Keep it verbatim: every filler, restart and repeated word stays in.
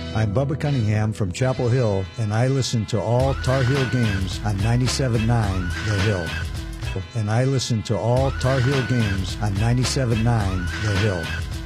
I'm Bubba Cunningham from Chapel Hill, and I listen to all Tar Heel games on ninety-seven point nine The Hill. And I listen to all Tar Heel games on ninety-seven point nine The Hill.